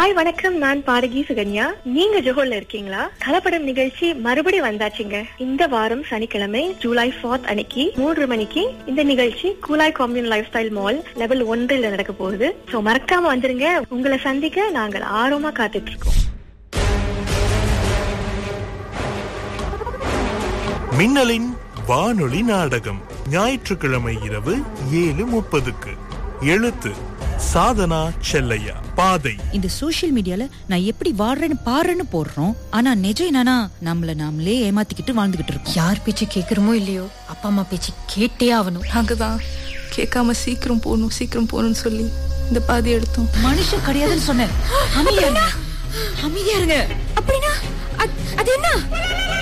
Hi வணக்கம், நான் பாடகி சுகன்யா. நீங்க ஜோஹர்ல இருக்கீங்களா? கலப்படம் நிகழ்ச்சி மறுபடியும் வந்தாச்சுங்க. இந்த வாரம் சனிக்கிழமை ஜூலை 4 அன்னைக்கு 3 மணிக்கு இந்த நிகழ்ச்சி Kulai commune life style mall level 1 நடக்க போகுது. சோ மறக்காம வந்துருங்க. உங்களை சந்திக்க நாங்கள் ஆர்வமா காத்துட்டு இருக்கோம். மின்னலின் வானொலி நாடகம் ஞாயிற்றுக்கிழமை இரவு 7:30. எழுத்து சாதனா செல்லையா. பாதை. இந்த சோசியல் மீடியால நான் எப்படி வாழ்றேன்னு பாருன்னு போடுறோம். ஆனா நிஜம் என்னன்னா நம்மள நாமளே ஏமாத்திக்கிட்டு வாழ்ந்துகிட்டு இருக்கோம். யார் பேச்சு கேக்குறோமோ இல்லையோ, அப்பா அம்மா பேச்சு கேட்டே ஆகணும். நாங்கதான் கேட்காம சீக்கிரம் போகணும்னு சொல்லி இந்த பாதி எடுத்தோம். மனுஷன் கிடையாதுன்னு சொன்னேன். அமைதியா இருங்க. அப்படின்னா அது என்ன?